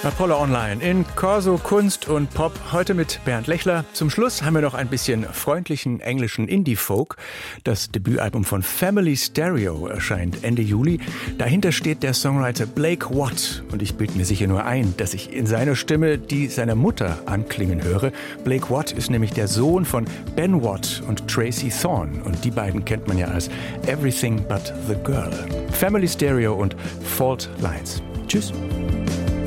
Apollo Online in Corso Kunst und Pop, heute mit Bernd Lechler. Zum Schluss haben wir noch ein bisschen freundlichen englischen Indie-Folk. Das Debütalbum von Family Stereo erscheint Ende Juli. Dahinter steht der Songwriter Blake Watt. Und ich bilde mir sicher nur ein, dass ich in seiner Stimme die seiner Mutter anklingen höre. Blake Watt ist nämlich der Sohn von Ben Watt und Tracy Thorn. Und die beiden kennt man ja als Everything But The Girl. Family Stereo und Fault Lines. Tschüss.